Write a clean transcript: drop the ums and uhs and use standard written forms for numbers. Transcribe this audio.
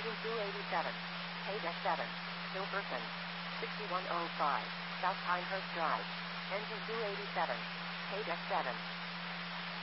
Engine 287. Paydeck 7. Hilferson. 6105. South Pinehurst Drive. Engine 287. Paydeck 7.